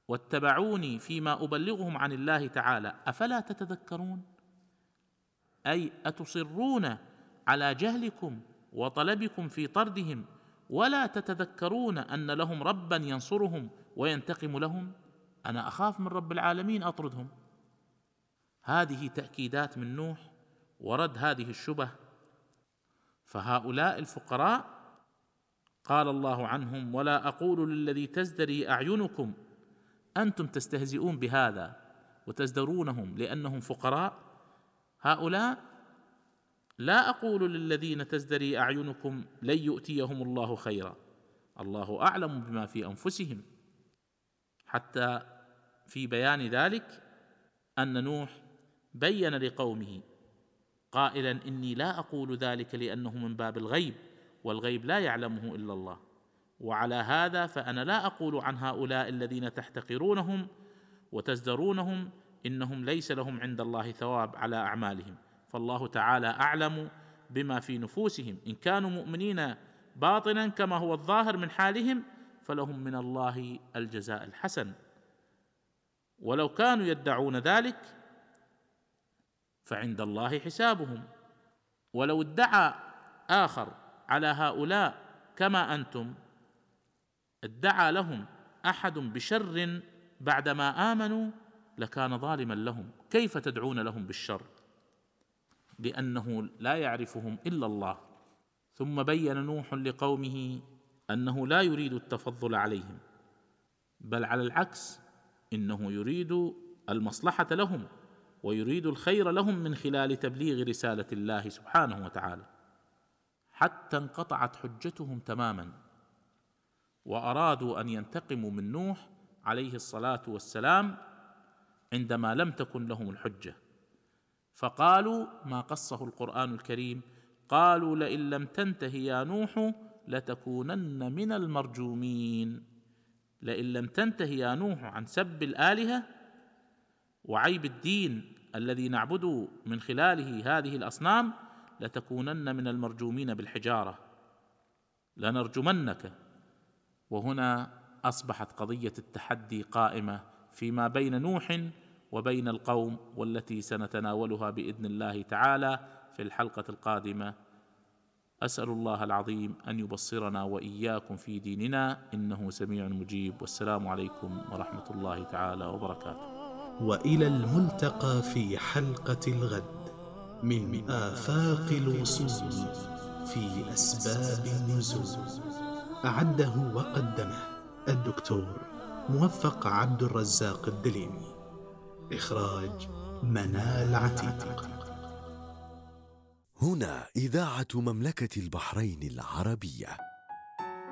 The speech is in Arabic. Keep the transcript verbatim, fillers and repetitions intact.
واتبعوني فيما أبلغهم عن الله تعالى أفلا تتذكرون؟ أي أتصرون على جهلكم وطلبكم في طردهم ولا تتذكرون أن لهم ربا ينصرهم وينتقم لهم؟ أنا أخاف من رب العالمين أطردهم. هذه تأكيدات من نوح ورد هذه الشبه. فهؤلاء الفقراء قال الله عنهم: ولا أقول للذي تزدري أعينكم، أنتم تستهزئون بهذا وتزدرونهم لأنهم فقراء. هؤلاء لا أقول للذين تزدري أعينكم لن يؤتيهم الله خيرا، الله أعلم بما في أنفسهم. حتى في بيان ذلك أن نوح بين لقومه قائلا: إني لا أقول ذلك لأنه من باب الغيب، والغيب لا يعلمه إلا الله، وعلى هذا فأنا لا أقول عن هؤلاء الذين تحتقرونهم وتزدرونهم إنهم ليس لهم عند الله ثواب على أعمالهم، فالله تعالى أعلم بما في نفوسهم. إن كانوا مؤمنين باطنا كما هو الظاهر من حالهم فلهم من الله الجزاء الحسن، ولو كانوا يدعون ذلك فعند الله حسابهم. ولو ادعى آخر على هؤلاء كما أنتم، ادعى لهم أحد بشر بعدما آمنوا، لكان ظالما لهم. كيف تدعون لهم بالشر؟ لأنه لا يعرفهم إلا الله. ثم بين نوح لقومه أنه لا يريد التفضل عليهم، بل على العكس، إنه يريد المصلحة لهم ويريد الخير لهم من خلال تبليغ رسالة الله سبحانه وتعالى، حتى انقطعت حجتهم تماما، وأرادوا أن ينتقموا من نوح عليه الصلاة والسلام عندما لم تكن لهم الحجة، فقالوا ما قصه القرآن الكريم: قالوا لئن لم تنته يا نوح لتكونن من المرجومين. لئن لم تنته يا نوح عن سب الآلهة وعيب الدين الذي نعبد من خلاله هذه الأصنام لتكونن من المرجومين بالحجارة، لنرجمنك. وهنا أصبحت قضية التحدي قائمة فيما بين نوح وبين القوم، والتي سنتناولها بإذن الله تعالى في الحلقة القادمة. أسأل الله العظيم أن يبصرنا وإياكم في ديننا، إنه سميع مجيب. والسلام عليكم ورحمة الله تعالى وبركاته. وإلى الملتقى في حلقة الغد من آفاق الوصول في أسباب النزول. أعده وقدمه الدكتور موفق عبد الرزاق الدليمي. إخراج منال عتيق. هنا إذاعة مملكة البحرين العربية.